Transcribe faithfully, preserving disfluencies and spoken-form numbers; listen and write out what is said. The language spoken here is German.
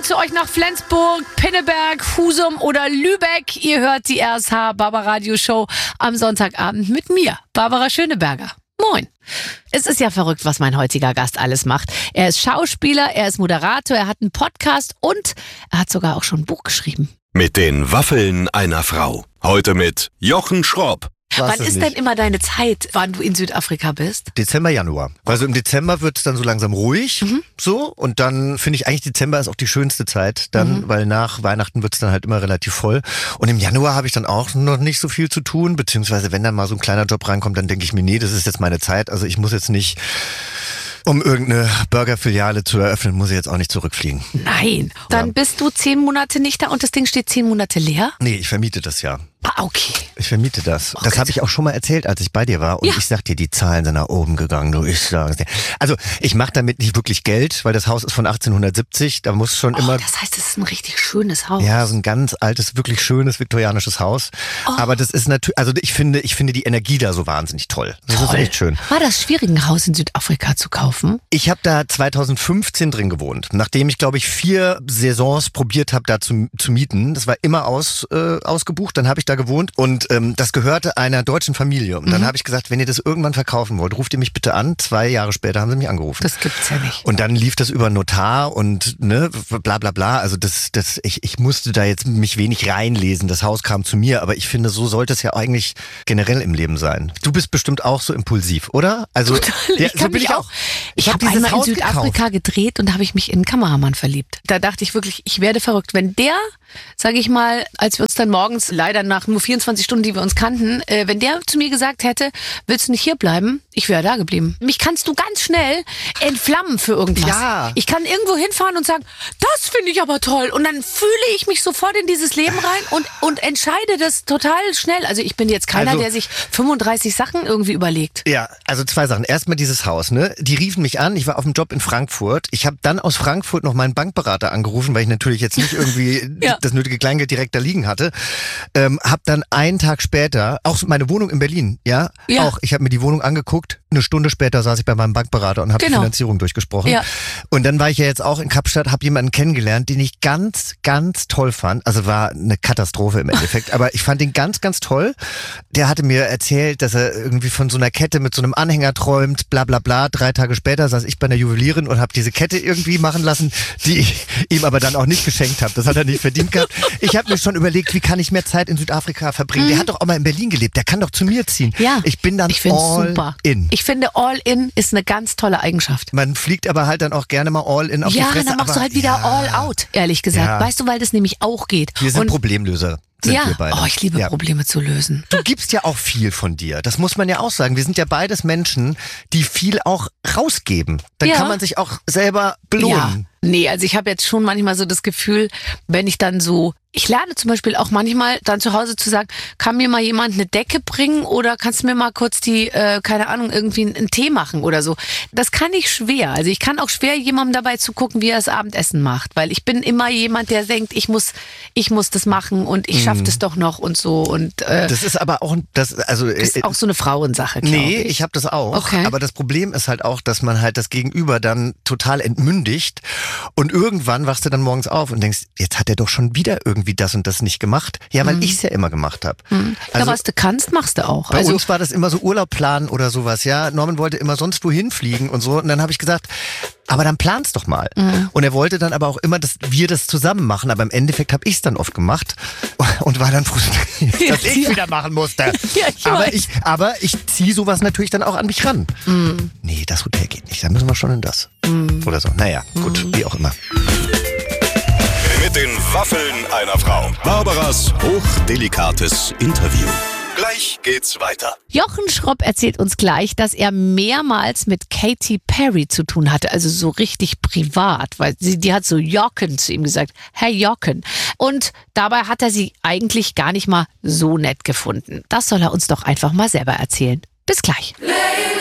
zu euch nach Flensburg, Pinneberg, Husum oder Lübeck. Ihr hört die R S H Barbaradio Show am Sonntagabend mit mir, Barbara Schöneberger. Moin. Es ist ja verrückt, was mein heutiger Gast alles macht. Er ist Schauspieler, er ist Moderator, er hat einen Podcast und er hat sogar auch schon ein Buch geschrieben. Mit den Waffeln einer Frau. Heute mit Jochen Schropp. Wann ist denn immer deine Zeit, wann du in Südafrika bist? Dezember, Januar. Also im Dezember wird es dann so langsam ruhig, mhm. so. Und dann finde ich eigentlich, Dezember ist auch die schönste Zeit dann, mhm. weil nach Weihnachten wird es dann halt immer relativ voll. Und im Januar habe ich dann auch noch nicht so viel zu tun, beziehungsweise wenn dann mal so ein kleiner Job reinkommt, dann denke ich mir, nee, das ist jetzt meine Zeit. Also ich muss jetzt nicht, um irgendeine Burgerfiliale zu eröffnen, muss ich jetzt auch nicht zurückfliegen. Nein. Dann ja. bist du zehn Monate nicht da und das Ding steht zehn Monate leer? Nee, ich vermiete das ja. Ah, okay. Ich vermiete das. Okay. Das habe ich auch schon mal erzählt, als ich bei dir war. Und ja. ich sag dir, die Zahlen sind nach oben gegangen. Du, ich sag's dir. Also ich mache damit nicht wirklich Geld, weil das Haus ist von achtzehnhundertsiebzig. Da muss schon oh, immer... Das heißt, es ist ein richtig schönes Haus. Ja, so ein ganz altes, wirklich schönes viktorianisches Haus. Oh. Aber das ist natürlich... Also ich finde, ich finde die Energie da so wahnsinnig toll. Das toll. ist echt schön. War das schwierig, ein Haus in Südafrika zu kaufen? Ich habe da zweitausendfünfzehn drin gewohnt. Nachdem ich, glaube ich, vier Saisons probiert habe, da zu, zu mieten. Das war immer aus, äh, ausgebucht. Dann habe ich da gewohnt und ähm, das gehörte einer deutschen Familie. Und dann mhm. habe ich gesagt, wenn ihr das irgendwann verkaufen wollt, ruft ihr mich bitte an. Zwei Jahre später haben sie mich angerufen. Das gibt's ja nicht. Und dann lief das über Notar und ne, bla bla bla. Also das, das, ich, ich musste da jetzt mich wenig reinlesen. Das Haus kam zu mir, aber ich finde, so sollte es ja eigentlich generell im Leben sein. Du bist bestimmt auch so impulsiv, oder? Also total. Ja, ich kann so bin mich ich auch. auch. Ich, ich habe hab einmal Haus in Südafrika gekauft. gedreht und da habe ich mich in einen Kameramann verliebt. Da dachte ich wirklich, ich werde verrückt. Wenn der, sage ich mal, als wir uns dann morgens, leider nach nur vierundzwanzig Stunden, die wir uns kannten, äh, wenn der zu mir gesagt hätte, willst du nicht hier bleiben? Ich wäre da geblieben. Mich kannst du ganz schnell entflammen für irgendwas. Ja. Ich kann irgendwo hinfahren und sagen, das finde ich aber toll. Und dann fühle ich mich sofort in dieses Leben rein und, und entscheide das total schnell. Also ich bin jetzt keiner, also, der sich fünfunddreißig Sachen irgendwie überlegt. Ja, also zwei Sachen. Erstmal dieses Haus, ne? Die riefen mich an, ich war auf dem Job in Frankfurt. Ich habe dann aus Frankfurt noch meinen Bankberater angerufen, weil ich natürlich jetzt nicht irgendwie ja. das nötige Kleingeld direkt da liegen hatte. Ähm, hab dann einen Tag später, auch meine Wohnung in Berlin, ja, ja. auch, ich habe mir die Wohnung angeguckt, eine Stunde später saß ich bei meinem Bankberater und habe genau. die Finanzierung durchgesprochen. Ja. Und dann war ich ja jetzt auch in Kapstadt, habe jemanden kennengelernt, den ich ganz, ganz toll fand. Also war eine Katastrophe im Endeffekt, aber ich fand ihn ganz, ganz toll. Der hatte mir erzählt, dass er irgendwie von so einer Kette mit so einem Anhänger träumt, bla bla bla. Drei Tage später saß ich bei einer Juwelierin und habe diese Kette irgendwie machen lassen, die ich ihm aber dann auch nicht geschenkt habe. Das hat er nicht verdient gehabt. Ich habe mir schon überlegt, wie kann ich mehr Zeit in Südafrika verbringen. Mhm. Der hat doch auch mal in Berlin gelebt, der kann doch zu mir ziehen. Ja. Ich bin dann ich all super. in. Ich finde, all in ist eine ganz tolle Eigenschaft. Man fliegt aber halt dann auch gerne mal all in auf ja, die Fresse. Ja, dann machst aber, du halt wieder ja. all out, ehrlich gesagt. Ja. Weißt du, weil das nämlich auch geht. Wir sind und Problemlöser. Sind ja, wir beide. oh, ich liebe ja. Probleme zu lösen. Du gibst ja auch viel von dir. Das muss man ja auch sagen. Wir sind ja beides Menschen, die viel auch rausgeben. Dann ja. kann man sich auch selber belohnen. Ja. Nee, also ich habe jetzt schon manchmal so das Gefühl, wenn ich dann so, ich lerne zum Beispiel auch manchmal dann zu Hause zu sagen, kann mir mal jemand eine Decke bringen oder kannst du mir mal kurz die, äh, keine Ahnung, irgendwie einen Tee machen oder so. Das kann ich schwer. Also ich kann auch schwer jemandem dabei zu gucken, wie er das Abendessen macht, weil ich bin immer jemand, der denkt, ich muss, ich muss das machen und ich schaffe das doch noch und so. Und äh, das ist aber auch, das, also das ist auch so eine Frauensache, glaube nee, ich. ich habe das auch. Okay. Aber das Problem ist halt auch, dass man halt das Gegenüber dann total entmündigt. Und irgendwann wachst du dann morgens auf und denkst, jetzt hat er doch schon wieder irgendwie das und das nicht gemacht. Ja, weil mhm. ich es ja immer gemacht habe. Mhm. Also, ja, was du kannst, machst du auch. Bei also, uns war das immer so Urlaub planen oder sowas. Ja, Norman wollte immer sonst wohin fliegen und so. Und dann habe ich gesagt, aber dann plan's doch mal. Mhm. Und er wollte dann aber auch immer, dass wir das zusammen machen. Aber im Endeffekt habe ich es dann oft gemacht und war dann frustriert, ja, dass ich ja. wieder machen musste. Ja, ich aber, weiß. ich, aber ich ziehe sowas natürlich dann auch an mich ran. Mhm. Nee, das Hotel geht nicht. Da müssen wir schon in das. Mhm. Oder so. Naja, gut, mhm. wie auch immer. Mit den Waffeln einer Frau. Barbaras hochdelikates Interview. Gleich geht's weiter. Jochen Schropp erzählt uns gleich, dass er mehrmals mit Katy Perry zu tun hatte, also so richtig privat, weil sie, die hat so Jochen zu ihm gesagt, Herr Jochen. Und dabei hat er sie eigentlich gar nicht mal so nett gefunden. Das soll er uns doch einfach mal selber erzählen. Bis gleich.